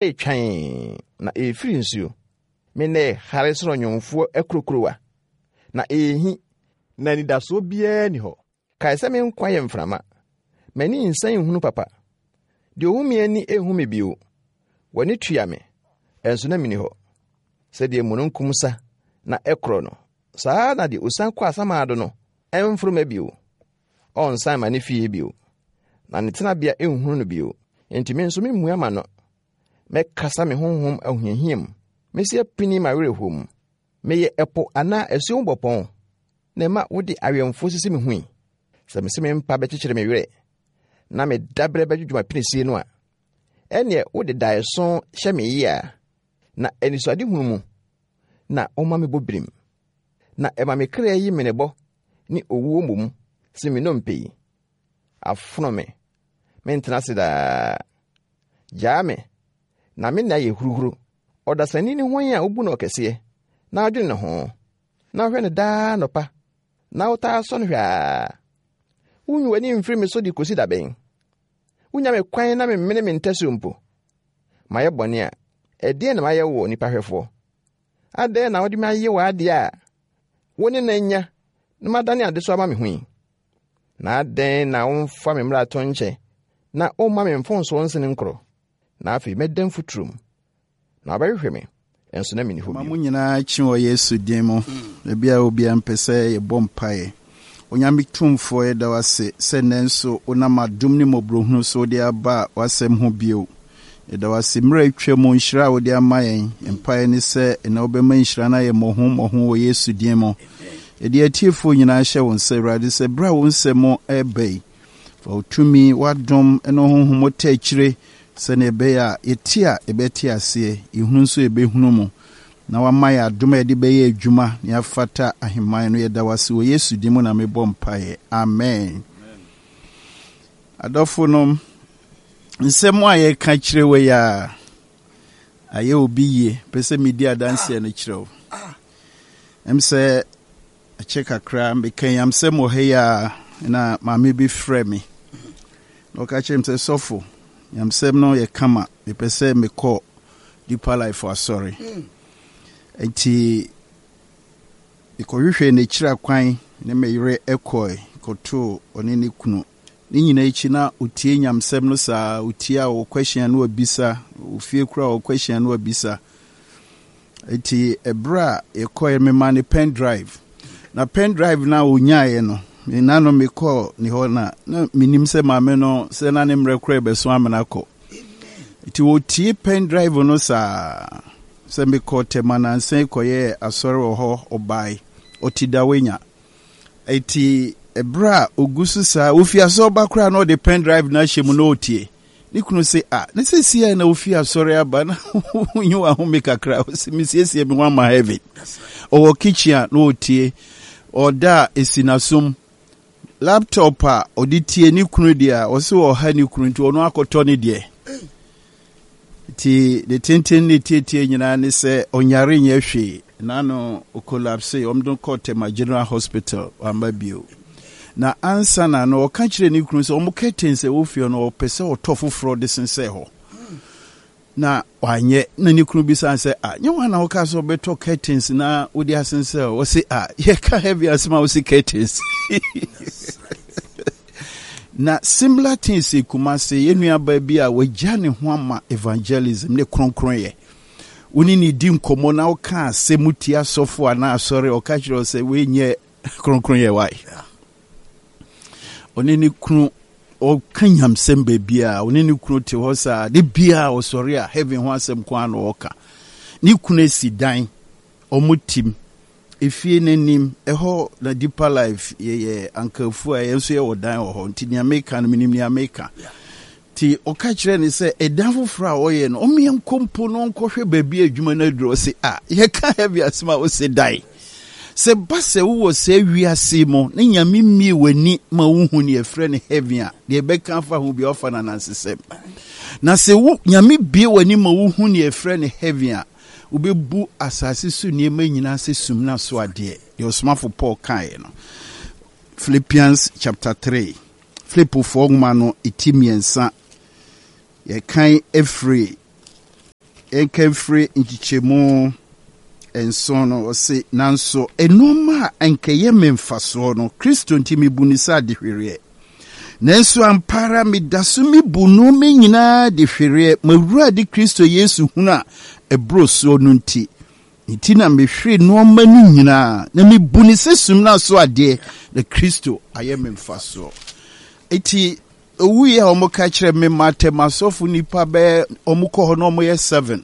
twan na efiri nsuo mene hare soro nyomfo ekrokrowa na ehi na nidaso bia ni ho kai se me nkwa ye mframa mani nsan hunu papa de ohumi ani ehumi bio wani tua me enso na mini ho se de mununkumsa na ekro no saa na de osan kwa asamado no emfroma bio onsan mani fie bio na netena bia ehunu no bio enti me nso me mu ama no me kasa me honhom ahohiahiem me se pini ma werehom me ye epo ana esuo bopon na ma wodi awemfo sisi me hui se me se me mpa be kekere me were na me dabre be dwuma pinisi no a ene wodi daeso hye me yia na enisade hunu mu na oma me bobrim na ema me kra yi menebo ni owuo mum se me no mpei afono me ntena sida jame na me na ye huruhuru odasani ni hwan a obu na okese na adwene ne ho na hwe ne da nopa na uta so no hwa unyu wani mfiri me so di kosi da ben unya me kwan na me mene me ntasu mpo maye bone a ede na maye wo nipa hwefo ade na odi maye wa ade a woni na nya na madane ade so ama me hui na ade na umfa me mra to nche na o ma me mfonso nsene nkro na afi medem futrum na abahwe me enso na mini hobi mamu nyina chiwo Yesu demo e bia obi ampese ye bompae onyame tumfo e da wase se nenso onamadum ni mobrohunu so de aba wasem ho bio e da wase mra twam nhira wo de amayen empae ni se na obema nhira na ye moho wo Yesu demo e de atiefo nyina hye won se rade se bra won semo ebei fa otumi wadom eno honhom takire se ne be ya etia ebeti ase ihunu so ebehunu mu na wamaya adoma edi be ye adwuma ne afata aheman no yeda wase wo Yesu dimu na mebɔ mpae amen adofo no nsɛm a ye ka kire we ya aye obi ye pese media dance no kire emse a cheka kra me kan yam sɛm o he ya na maame bi frɛ me no ka kire mse sofo yam sɛm no ye kama me pese me kɔ Deeper Life for sorry enti ikohwehwe ne kira kwan ne meyire ekoi koto oni ne kunu ni nyina echi na otie nyamsem no saa otie a o question no obisa ofie kura o question no obisa enti ebra ekoi me man pen drive na pen drive na onyae no me nano me call ni ho na minim se maame no se na ne mre kura be so amena ko enti otie pen drive no saa se me kote manansen koye asore ho obai otidawenya eti ebra ogusu sa ofiaso bakra no the pen drive na hye mu no otie ni kunu se ne se sia na ofiasore aba na unyu ahome kakra o se misiesie me wan ma heavy o kitchen no otie oda esinasum laptop a oditie ni kunu dia o se o ha ni kunu nti ono akoto ni de ti de tintin ni tie nyina ne se onyare nya hwe na no o collapse omdon kote ma General Hospital ambabio na ansa na no ka kire ni kunu se o muketen se wo fie no o pese o tofo fro de sense ho na wanye na ni kunu bi san se nye wana o ka so beto curtains na odi asense o se ye ka heavy asma o se curtains na similar things Kumase yenua ba bi a wajane ho ama evangelism ne kronkron ye woni ni di nkomo na o ka semutia sofo ana asore o ka kire o se we nye kronkron ye wai oni ni kunu o kanyam sembe bia oni ni kunu te ho sa de bia o sore a heaven ho asem kwa na o ka ni kunu esidan o mutim efie nanim eho na Deeper Life ye ankafu a yenso ye wodan ho nti ni America no minim ni America ti o ka kire ni se edan foforo a oye no o me nkompo no nkohwe baabi adwuma na duro se ye ka heavy asma o se dai se base wo se wiase mo ne nyame mi wani ma wo hu ne efre ne heavy a de be kan fa hu bi ofa na nansesem na se wo nyame bi wani ma wo hu ne efre ne heavy a ubebu asase su niema nyina se sumna so ade the osmafo Paul kai no Philippians chapter 3 Philippo 4 ma no etimiensa ye kan every enkefre nchichemu enso no ose nanso enoma ankeye memfaso no Kristo ntimi bunisa de hwere nanso ampara midaso mi bunu me nyina de hwere mawura de Kristo Yesu huna ebroso no nti na mehwe no mani nyina na mi bunisa sum na so ade de Kristo aye memfaso eti owu ya omoka kire me matemasofu nipa be omukọ ho no moye 7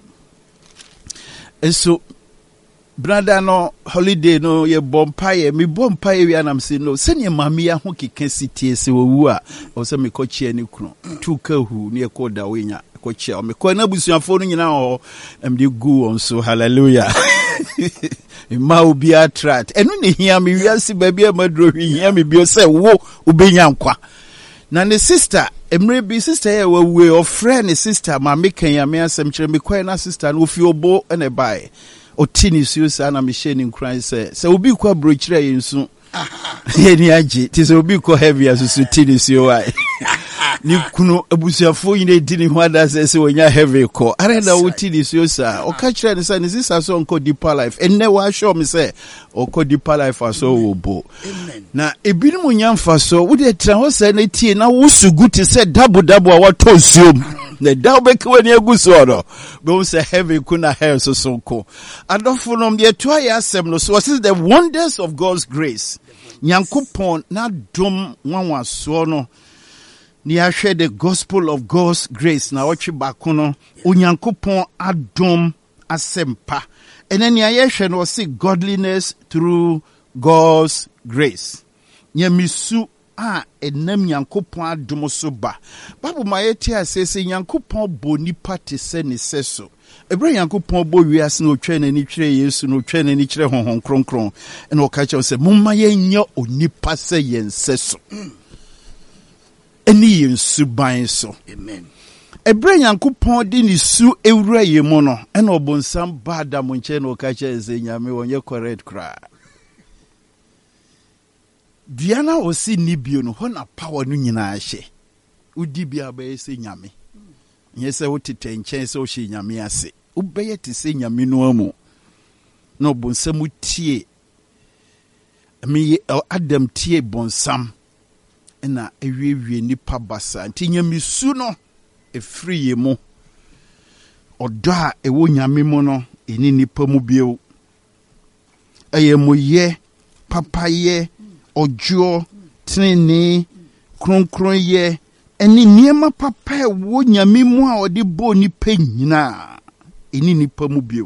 eso brother no holiday no ye bompaye mi bompaye wi anam se no se ne mami ya ho keke sitie se owu a o se me ko chie ni kunu tuka hu ne ko da wenya ko chie o me ko na busuafo no nyina ho em de gu on so hallelujah ma obi attract enu ne hia me wiase ba bia madro hia me bio se wo ubenya nkwa na ne sister emre bi sister ye we of friend sister ma meken ya me asem kire me kwai na sister no fi obo ene bai otini susa na me sheni nkran se obi kwa brochire yensu ye ni age ti se obi kwa heavy asusu tini suwa ni kuno abusuafo yine dini hwada se wonya heavy ko arenda otini susa o ka kire ne se ne sister so nko deeper life enne wa show me se o ko deeper life aso obo na ebinum nyamfa so wo de tra ho se na tie na wo sugu ti se dabo a wato suom na dawo be kwa ni aguso no be wo se heavy kuna hair so sonko adofo no de to ya asem no so is the wonders of God's grace nyankopon na dom nwanwa so no ni ahwe the gospel of God's grace na otwe bako no onyankopon adom asempa enani ayehwe no say godliness through God's grace nyamisu a enam nyankopon adom so ba Bible ma yeti asese nyankopon boni pate se ne seso ebra nyankopon bo wiase no twa na ni twere Yesu no twa na ni kyere honhon kronkron ena okache se mumma yenya onipa se yenseso eni yensu ban so amen ebra nyankopon di ni su ewura yemu no ena obonsam bada mo nche na okache se nyame wonye correct kra Diana osi nibio no hona power no nyina ahye udi bia ba ese nyame nyese wotete nchen se o hye nyame ase ubeye te se nyame no amu no bonsam tie mi Adam tie bonsam na ewie nipa basa nti nyame su no efri yemu odo a ewo nyame mu no eni nipa mu bio ayemoye papaye ojo trene kronkron ye eni niema papa wo nyame mu a ode bo nipa nyina eni nipa mu bio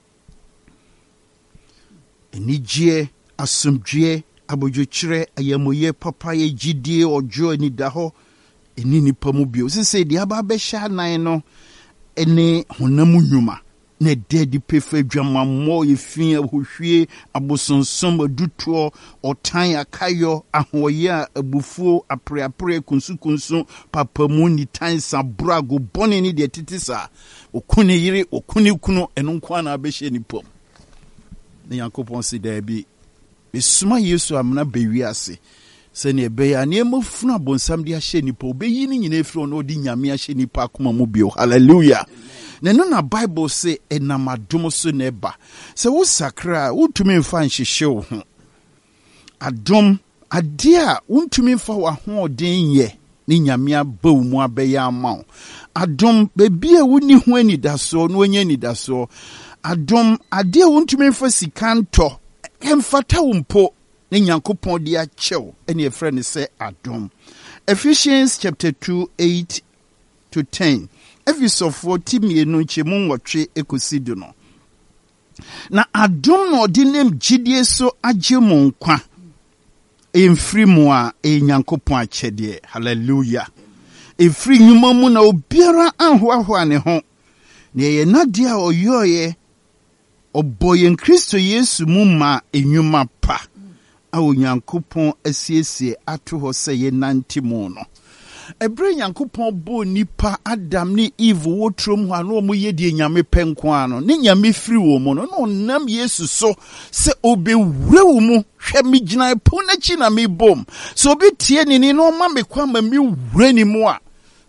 eni gie asomdwe abojokyire ayamoye papa ye gidie ojo eni daho eni nipa mu bio se de aba be sha nan no eni honamu nyuma na dedi pefe dwamammo yefin ahohwie abosonsom aduto otan akayo ahoye abufuo apreapre kunsu papamu ni tan sabrago bone ni de titisa okune yire okune kunu eno nkwa na abehye ni pom na yakopon si da bi besuma Yesu amna bewiase se ne be ya ne mafunu abonsam de ahye ni po be yi ni nyina efiro no di nyame ahye ni pa akoma mu bio hallelujah Neno na Bible say enamadom so neba. Se wo sakra untumi mfa nhihye wo ho. Adom ade a untumi mfa wa ho den ye ni nyame aba wo mu abeya ama. Adom bebi a woni ho anidaso no onye anidaso. Adom ade a untumi mfa sikanto emfata wo mpo ni nyankopon de achew ene efre ne se adom. Ephesians chapter 2:8 to 10. Efisofo timienu nchemu nwotwe ekosido no. Na adom no de nem gidie so agye mo nkwa. Emfiri mu a enyankopon akyede. Hallelujah. Efiri nyuma mu na obiara anhoahoa ne ho. Na ye nade a oyoye oboyen Kristo Yesu mu ma enyuma pa. A onyankopon asiesie ato ho se ye nantimo no. Ebre nyankopon bo nipa Adam ni Eve wotrom ho ano mo yedie nyame penko ano ne nyame firi wo mo no no nam Yesu so se obewure wo mu hwe me gina po na chi na me bom so obi tie ni no ma me kwa ma me wure ni mu a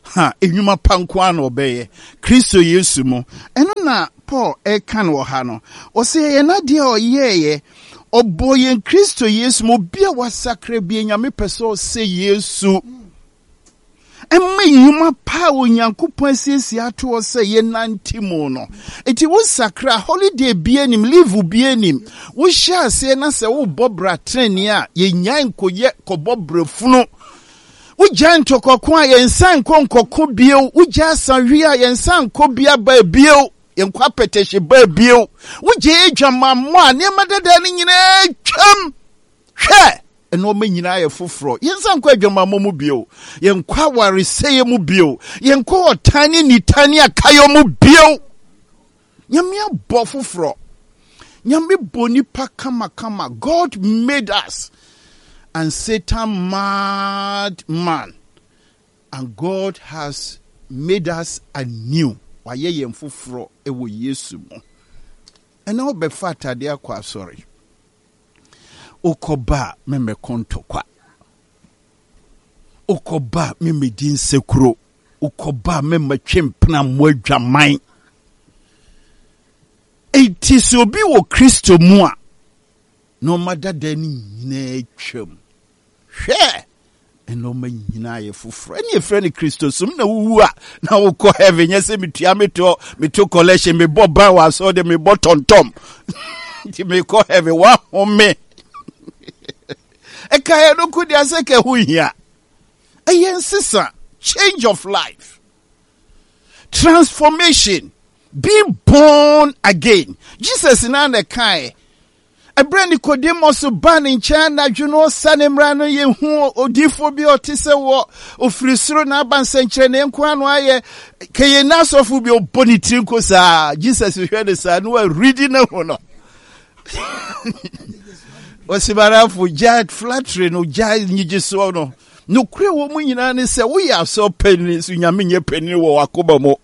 ha enyuma panko ana obeye Kristo Yesu mo eno na Paul kan wo ha no o se ye na de o yeye oboye Kristo Yesu mo bia wasakra bia nyame peso se Yesu emme nyuma pa onyankopon asiesie ato o se ye nantimo no enti wo sakra holiday bia nim leave bia nim wo sha se na se wo bobra treni a ye nyan koye kobobra funu Uja ntokoko a yensan konkoko bio uja sanwi a yensan ko bia ba bio yenkwa petehye ba bio uja edwamammo a ne madada ne nyina twam hwe eno ma nyina ye foforo yensan ko edwamammo mu bio yenkwa wareseye mu bio yenkwa otani nitani akayo mu bio nyame abo foforo nyame boni pa kama God made us. And Satan mad man. And God has made us anew. Waye yemfufro ewo Yesu mo. And now be fata dia kwa sorry. Okoba meme konto kwa. Okoba meme din sekuro. Okoba meme chempna mwadwaman. Eti so bi wo Kristo mu a no matter dani nyina twam. Hwe eno ma nyina ye foforo ene friend Kristo sum na wuwu a na wo ko heaven yese metua meto collection me bo ba wa so de me bo tontom ti me ko heaven wa home e ka no ku dia se ke hu hia e yen sisa change of life transformation being born again Jesus na na kai Ebra Nicodemus ban in China juno sanemra no ye hu odifo bi otise wo ofirisuro na abansenkyere ne nko anu aye keye nasofu bi obonitri nko sa Jesus hwede sa no reading na ho no osibarafu jet flattery no jet nyigiso no no kure wo mu nyina ne se wo ya so penni so nyame nye penni wo wakoba mo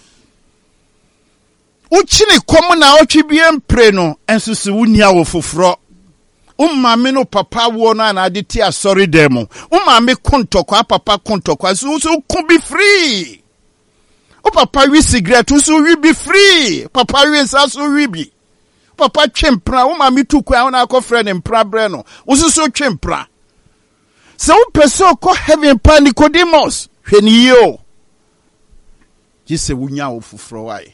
Uchini komu na ochibie mpre no ensusu wunia wo foforo umame no papa wo na na aditi asori demo umame kontokwa papa kontokwa so ku be free o papa wi cigarette so wi be free papa wi sa so wi bi papa twempra umame tukwa na akofre ne mpra bre no so twempra se wo peso ko heaven pa Nicodemus hweni yo gise wunya wo foforo wae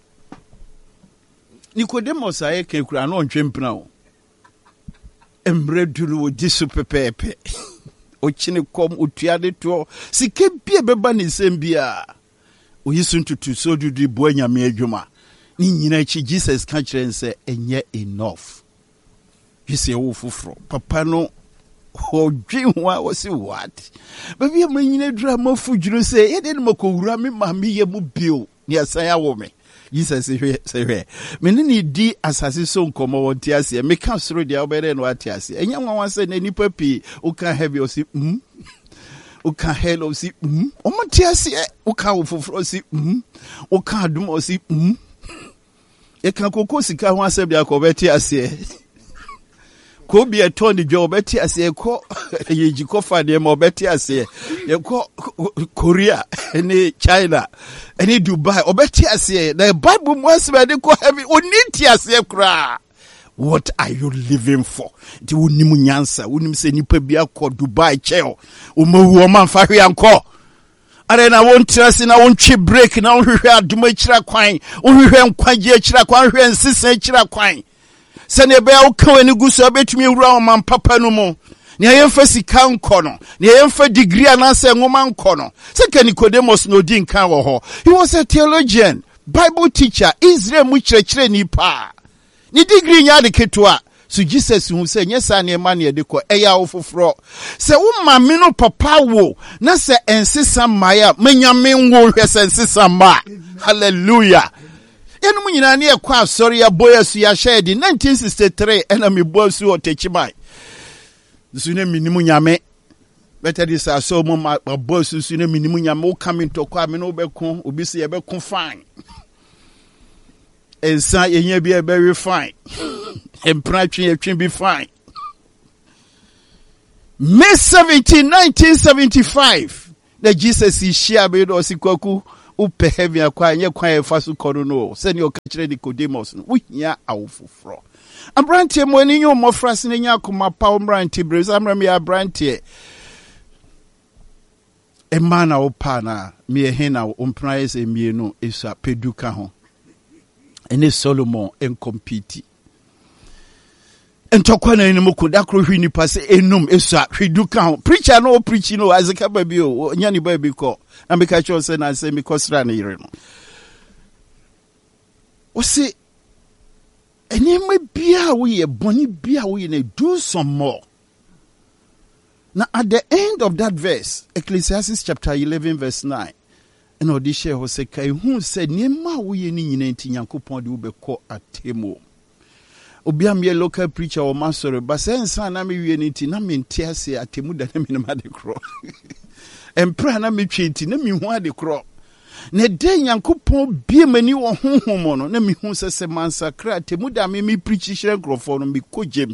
Nicodemus aye kekura no ntwempna o emredu no disu pepepe o chine kom otuade to sike bia beba ne sembia o yisu ntutu so dudu bo anyame adwuma ni nyina chi Jesus ka kire nse enye enough yise wo foforo papa no odwinwa o si what baby am nyina dura mafudwuro se ye de no makowura me ma me ye mu bio ni asan ya wo me Jesus say menini di asase so nkomo wonti ase me ka soro dia obere no ati ase enya nwanwa se na nipa pi o kan heavy o si o kan hell o si o monti ase o kan ofoforo o si o kan adum o si e kan kokko sika ho asem dia ko beti ase ko bi eton di jo beti ase ko yeji ko fa de mo beti ase ye ko Korea ni China any Dubai obeti ase the Bible must be ko heavy oniti ase kra what are you living for ti wonimu nyansa wonim se nipa bia ko Dubai cheo o mawu o manfa hwe anko are na won trase na won twe break na won hwehwe aduma kira kwan won hwehwe nkwaje kira kwan hwehwe nsisa kira kwan se ne be o kan ani guso obetumi wura o man papa no mo ne yemfa sika nko no ne yemfa degree anase ngoma nko no se ka Nicodemus no di nkan wo ho he was a theologian Bible teacher Israel mu kirekire ni pa ni degree nya de ketua so Jesus hu se nyesa ne ma ne de ko eya wo foforo se wo ma me no papa wo na se ensesa maya manyame nwo hwe se ensesa ma hallelujah enu nyina ne ekwa asori ya boyesu ya shedi 1963 ena me bosu otechibai sune minimu nyame better this so mo ma bosu sune minimu nyame o come into kwa me no bekon obi se ye bekon fine ensa yenya bi e very fine empratwe yetwe bi fine May 17 1975 na Jesus is share be do sikwaku upe heavy akwa nye kwan fa so kono no se ne o ka kire Nicodemus no wohia awofofro abrantie mo ani nyo mofrase ne nya akoma pa omrantie breza amram ya abrantie emana opana me hena ompraise emienu esa peduka ho ene Solomon en compete entokwa na enimu koda kro hwi nipa se enum esa hweduka ho preacher no preach no azeka ba bi o nya ni ba bi ko na me ka cho se na se me kosra na yire no o se enime bia wo ye boni bia wo ye na do some more. Now at the end of that verse, Ecclesiastes chapter 11 verse 9, and Odisha Hoseka who said Nema wo ye ni nyina nti Nyankopon de wo beko atemo. Obia me local preacher or master but say nsa na me wie nti na me ntia ase atemu da na me na de kro. Empra na me twe nti na me hu ade kro. Na de Nyankopon bie mani wo honhom no na me hu se mansakra atemu da me preach hire grofo no me kogem.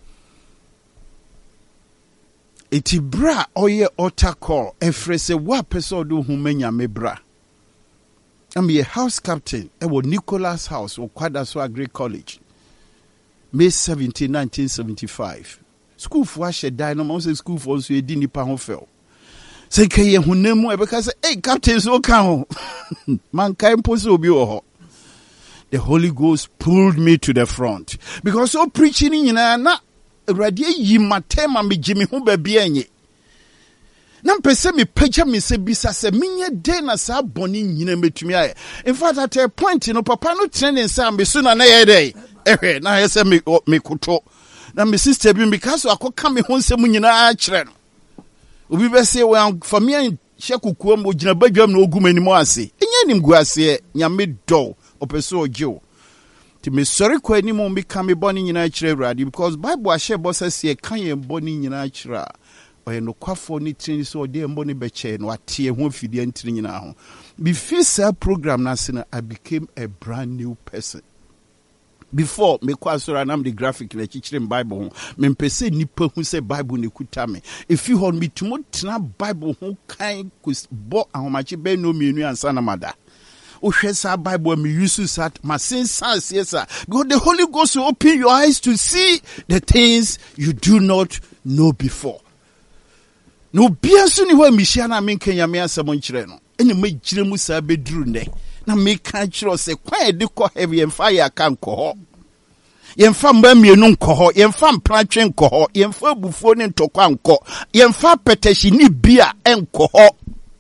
Iti bra oye otakol efrese wa pesodo humenya mebra. I'm a house captain ewo Nicholas House o Kwadaso Agri College. May 17, 1975. School for ashe dynamo say school for so edi nipa ho fel. Say keye hunemu e because hey captain so kan ho. Man kai mposo obi wo ho. The Holy Ghost pulled me to the front because so preaching na radio yi matema me jimi ho ba bia enye na mpese me pagya me se bisa se menye de na sa boni nyina metumi aye. In fact at a point no papa no training sa me so na ye dey na ye se me koto na me sister bi because akoka me ho nsem nyina a kire no obi be se we for me hye kokuo mo gina badwam na ogumani mo ase enye nim gu ase nyame do opeso ogyo. Ti me sorry kwa ni mo mbika me boni nyina kire awurade because Bible ahye bo sese kan ye boni nyina kire oye no kwafo ni tini so de mboni beche no atie ho fidie ntiri nyina ho before program na sina I became a brand new person. Before me kwa sora nam the graphic le chichire Bible ho me mpese nipa hu se Bible ne kuta me if you hold me to mo tena Bible ho kan bo ahomache be no mienu ansa na mada Ushesa Bible me use that my sins yes sir because the Holy Ghost will open your eyes to see the things you do not know before. No biasu ni wa mishia na menka nyame asemo nkyere no ene magire mu sa beduru ne na meka kyero se kwa de ko heavy and fire kan ko ho yemfa mba mienu nko ho yemfa mpratwe nko ho yemfa bufuo ne ntokwa nko yemfa petashi ni bia enko ho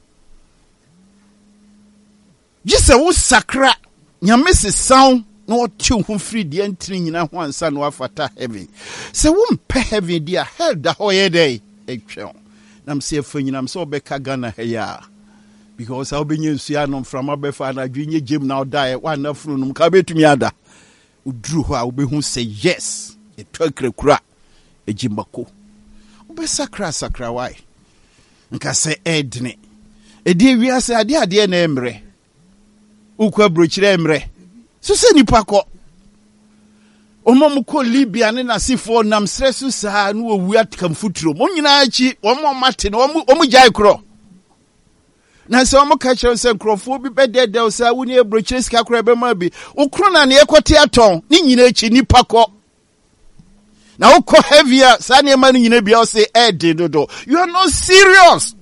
Jise wo sakra nyame se sound no tiu hu free de ntiri nyina ho ansa no afata heaven se wo mpe heaven dia hell da ho ye dey etwe nam se afanyina am se obeka Ghana heya because I obenye nsia no from abefa na dwenye gem na odai wa na funu num ka betumi ada uduru ho a obehu se yes etwa kura ejimbako obesakra sakra why nka se edne edi wiase ade na emre ukwa brochire emre so se nipa ko omom ko Libya ne nasifo nam sresu sa no owu atkam futuro mo nyina achi omo mate no omo jai kro na se omo ka kire se nkrofo bi bedede sa woni ebrochire sika kro be ma bi ukro na ne ekote aton ni nyina achi nipa ko na ukọ heavier sa ne ma ni nyina bia o se dodo you are not serious.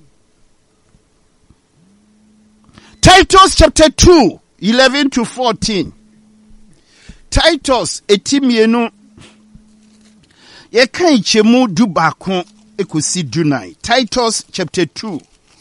Titus chapter 2 11 to 14. Titus etimienu ye kan chemu du bakon ekosi dunai. Titus chapter 2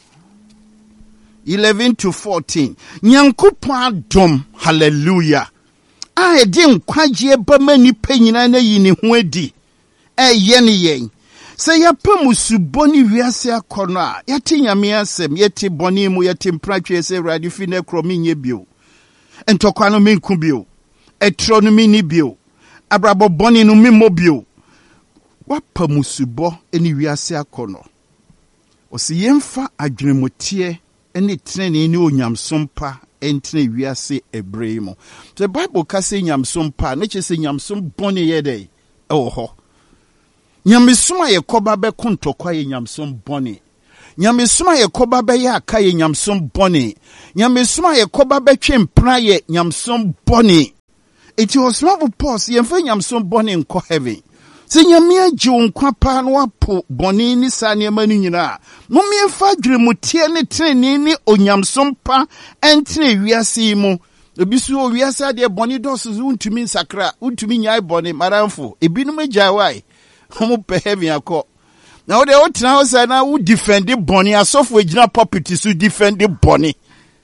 11 to 14. Nyankopon adom hallelujah. A de nkwaje ba mani panyina na yi ne ho adi. Ye ne yen. Se yapa musuboni wiase akono a yate nyame asem yete boni mu yete mpratwe se awurade fi na kromi nye bio. Entokwa no menku bio. Etro no mini bio. Abrabo boni no mimo bio. Wapa musubo eni wiase akono. Osi yemfa adwenemotie eni trene ni onyamsompa entene wiase ebremo. The Bible ka se nyamsompa na che se nyamsom boni yede ho. Nyamesuma ye koba be kontokwa ye nyamsom boni. Nyamesoma ye koba be ya aka ye nyamsom boni. Nyamesoma ye koba be twe mpra ye nyamsom boni. It was love pause ye mfa nyamsom boni nko heaven. Se nyame agye nkwa pa no apo boni ni sa ne manu nyina. Mommy mfa dwere mutie ne treni ni onyamsom pa entre wiase mu. Obisu o wiase de boni dos untumi nsakra, untumi nyai boni maramfo. Ebinum agya wai. Homo pe heaven akọ. Now the old house and now who defend the bonnie as soft original property to defend the bonnie.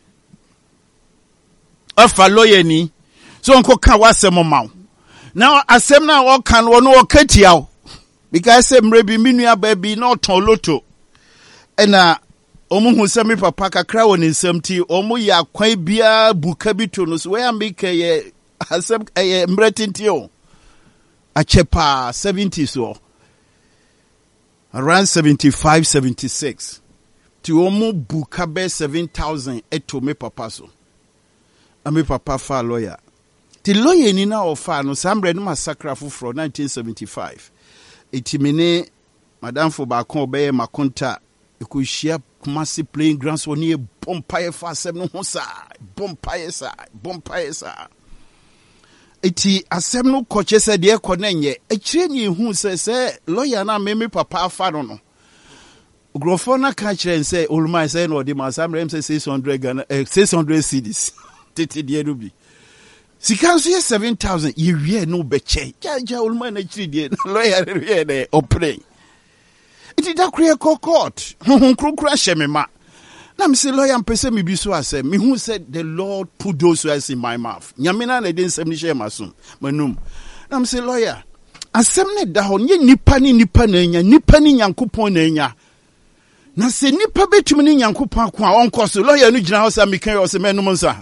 A follow any so uncle can was some amount. Now I say now all can one or cut you because I'm maybe minia baby not toloto. And omu who send me papa crown in some tea, omu ya quite beer bukabitonus where I make a mretin tio a chepa 70 so. Around 75, 76. To omo bukabe 7,000 eto me papa so. A me papa fa lawyer. The lawyer ni na ofa no sambre no massacre from 1975. Etimene madam for bakon obeye makonta ekuhia Kumasi playing grounds woni e bompaye fa asem no ho sa. Bompaye sa. Eti asem no koche se de konenye ekire ni hu se lawyer na me papa afa no grofo na ka kire se oluma se no de masamrem se 600 cedis tete de rubi sika so 7,000 ye wie no beche ja oluma na kire de lawyer wie de opre eti da kure court hu krokra shemema. Na me say lawyer mpese me bi so asem me who said the Lord put those words in my mouth. Nyamina na den sem ni share masum manum. Na me say lawyer asem ne da ho nye nipa na nya nipa ni Nyankopon na nya. Na se nipa betumi ni Nyankopon akwa onkoso lawyer no gina house me kan yo se menum nsa.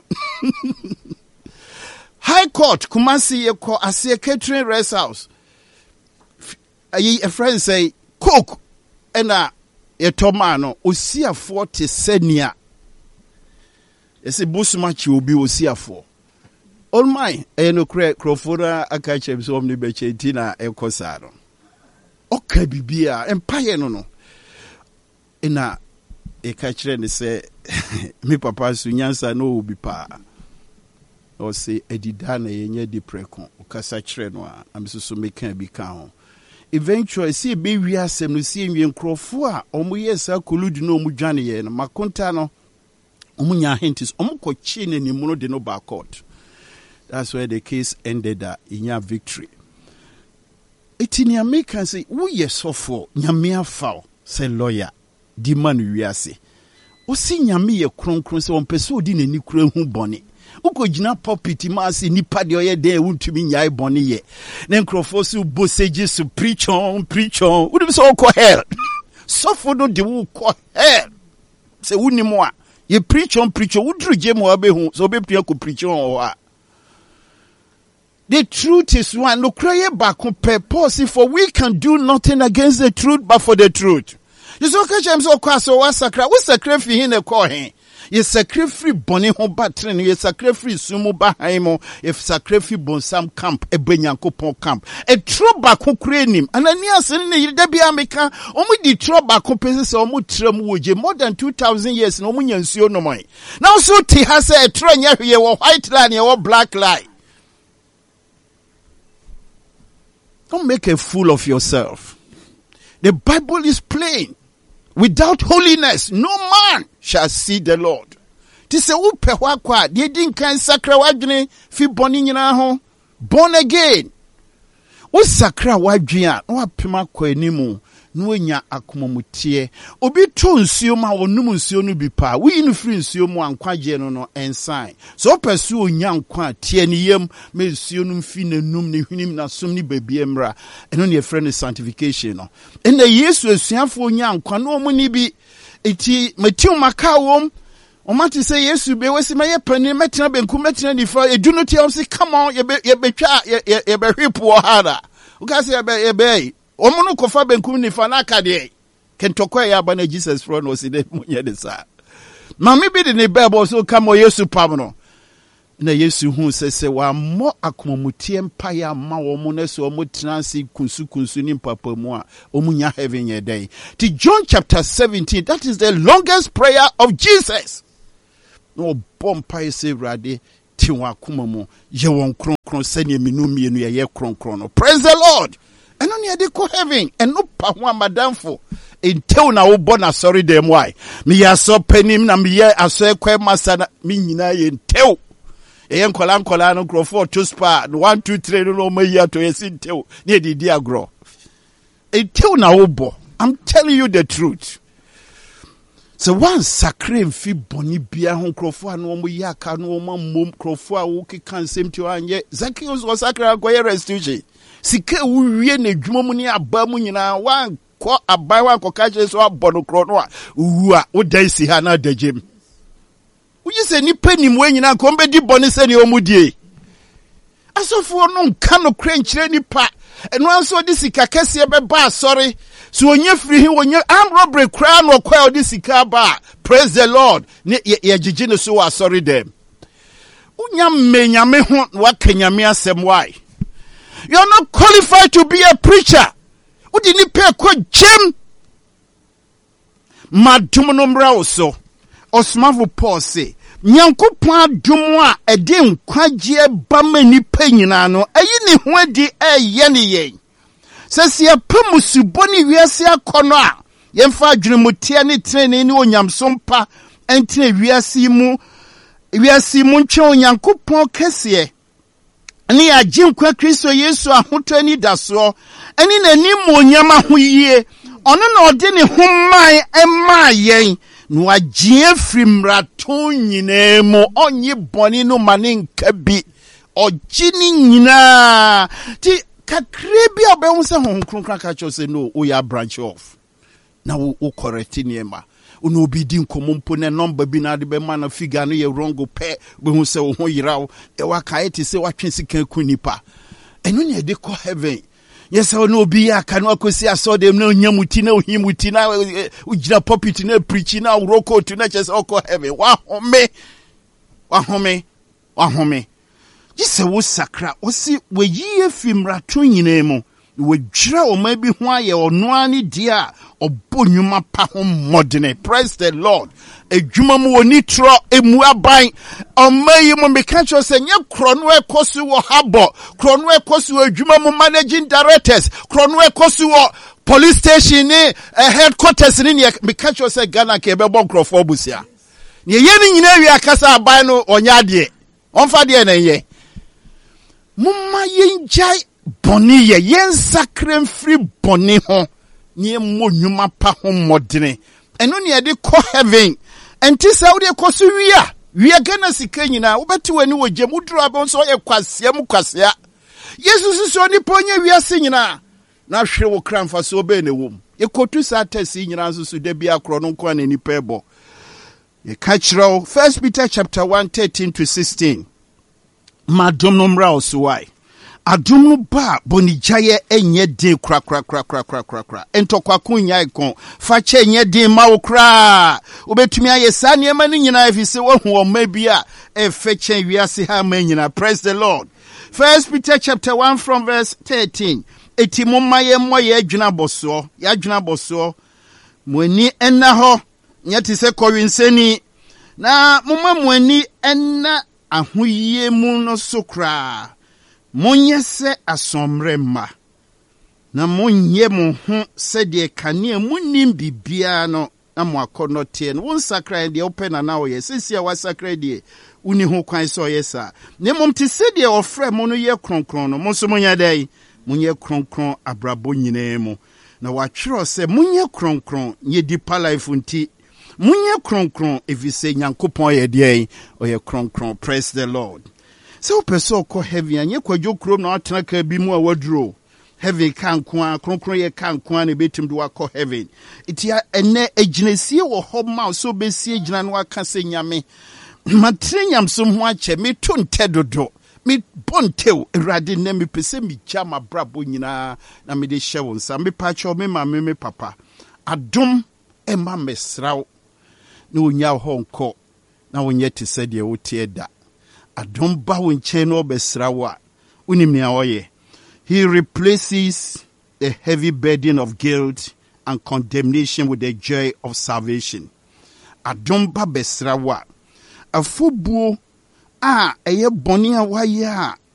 High Court Kumasi ye ko ase catering rest house. A friend say cook and Etomano, Osia 40 senia. Ese busmachi will be Osia 4. All my, no crofora, a catch of some bechetina, and cosaro. Okay, bibia, empire no. Ena, a catcher and say, me papa sunyansa no be pa. Or say, Edidana, ye de precon, or Casachrenwa, I'm so making be count. Eventually, see be we are some see me in Crofua, or Muyesa Kuludi no Mujani and Macontano, Omunya Hentis, Omco Chin and Imuno de no court. That's where the case ended in your victory. It in your make and say, we ye so for Yamia foul, say lawyer, demand we are say. O see Yami a cron so on persuading a new crown bonnet. Uko jina popiti masi nipa de oye de untumi nyai boni ye. Na nkrofo su boseje su preach on. Would be so call hell. So for no de wo call hell. Se wuni mo a ye preach on wudru je mo abehu so be pia ko preach on wa. The truth is one no cry back purpose for we can do nothing against the truth but for the truth. You so catch am so kwaso wa sakra we sakra fi hin e call hin. Ye sacrifice boni ho batren ye sacrifice sumu bahaimo if sacrifice bonsam camp e benyankopon camp e troba ko krenim anani asene ne yida bia meka omu di troba ko pese se omu tram woje more than 2000 years no omu nyansuo no moy now so ti ha se e tro nya hwe wo white line ye wo black line. Don't make a fool of yourself. The Bible is plain. Without holiness, no man shall see the Lord. Tise upe wakwa, die dinkan sakra wadwene fi boni nyina ho. Born again. O sakra wadwene no apema kwa animu, no enya akomomutie. Obi to nsuo ma wonum nsuo no bi pa. Wi no free nsuo mu ankwaje no ensign. So pesu onya nkwa tie ne yam me nsuo no mfi nanum ne hwinim na som ne babie mra. Eno ne friend sanctification no. Ena Yesu asuafo onya nkwa no mu ni bi eti Matthew makawom omati say Yesu be wesi maye pani metina benkum metina nifa edu no tie say come on ye betwa ye be hwepo hara. Uka say ye be omuno kofa benkum nifa na akade kentokwa ya bana Jesus from was de munye de sa mami bi de ne bible so come Yesu pam no na Yesu hu se wa mo akomamutie mpa ya ma wo mo na so mo transi kunsu ni papa mu a omunya heaven ye day. To John chapter 17, that is the longest prayer of Jesus. No bompa se rade ti wa komamu ye won kronkron sane minu mienu ye kronkron no. Praise the Lord. And on ye de ko heaven and no pa ho amadamfo until na wo bona sorry dem why me ya so panim na me ye aso ekwa masa na me nyina ye ntew e nkola no grofo to spa 1 2 3 no ma ya to yesi ntew na di agro until na wo bo. I'm telling you the truth. So one sacred fi boni bia ho grofo anu mo ya ka no mo mom grofo a wo keka nsem ti anye Zacchaeus was sacred akoye restitution sike wo wie na dwuma mu ni aba mu nyina wan ko abai wan ko ka je so abono kro no a wu a wo dai si ha na dajem wo yi se ni panim we nyina ko mbedi boni se ni omudie asofo no nka no kra nkyire ni pa eno anso di sika kese be ba sorry so onye free hi onye am robbery kra no kwa di sika ba. Praise the Lord. Ni ye gigi no so wa sorry them unya menyame ho wa kanyame asem why you are not qualified to be a preacher. Udi ni pe ko gem madum no mra oso osmavo Paul say nyankopon adum a ede nkwagye ba mani pa nyina no ayi ne ho adi eye ne yen sese apamusubo ni wiase akono a yemfa adwenemutia ne trene ne onyamsompa entine wiase mu ntwe onyankopon kese ani agye nkwa Kristo Yesu ahoto ani daso ani nani mo onyama ho yie ono na ode ne ho man ema yen no agye frimrato nyinemu onye boni no mane nka bi ogini nyina ti kakrebi obehu se ho kronkran ka cho se no o ya branch off na o correct niema ono obi di nkomompo ne number bi na de be man figure no ye wrong pe behu se wo ho yirawo e wa kae ti se wa twen sika kunipa eno ne de ko heaven yes ono obi ya ka no akosi aso dem na onyamuti na ohimuti na ujira pulpit na preach na uroko to na chese oko heaven wa home yese wo sakra osi weyi efimrato nyinemu wejira o ma bi ho aye ono ani dia obonwuma pa ho modene. Praise the Lord. Edwuma mu oni tro emu aban omayi mu meka cho se nye krono ekosu wo habo krono ekosu edwuma mu managing directors krono ekosu wo police station ni headquarters ni meka cho se Ghana ke be bon krofo busia ne ye ni nyina wi akasa aban no onya de onfa de na ye mumma yenjai boni ye yen sacred free boni ho nie monwuma pa ho modene eno ne de ko heaven enti saudi ekosu wia Ghana sika nyina wobeti wani wogye muduru abon so ye kwasea Yesu so ni ponye wiase nyina na hwe wo kramfa so be ne wom ye kotu satasi nyina so de bia kro no kwa na ni pebo ye kachiro 1 Peter chapter 1:13 to 16 madom no mra oswai adum no ba bonijaye enye din kra entokwa kunya ikon fa che enye din ma wo kra obetumi aye sa ne ma ni nyina efise wo hu o ma bia e fe chen wiase ha ma nyina. Praise the Lord. 1 Peter chapter 1 from verse 13 eti momaye moye adwuna boso muani enna ho nyati se kowenseni na mumma muani enna ahoyie mu no sokra monye se asomre ma na monye mo ho se de kane munim bibia no na mo akono tie no won sakra de open na wo ye sisia wa sakra de uni ho kwan so ye sa ne mom te se de ofre mo no ye kronkron no mo so monya dai monye kronkron abrabo nyina mu na wa twero se monye kronkron ye deeper life nti munye kronkron evise nyankopon ye de oye kronkron. Praise the Lord. So person ko heaven anye kwadwo krom na atena ka bi mu a waduro heaven kan kwa kronkron ye kan kwa na betim do akọ heaven itia ene aginesie wo ho ma so besie gina no aka se nyame matre nyamsom ho ache me to ntedodo me bontew erade na me pese mi chama brabo nyina na me de hye won sa me pacho me ma me papa adom ema mesraw na onya ho nko na wonye te se de wote da adom ba wo nkyɛn na ɔbɛsra wo a wonim nea ɔyɛ. He replaces the heavy burden of guilt and condemnation with the joy of salvation. Adom ba bɛsra wo a afobuo a ɛyɛ bɔne a wayɛ a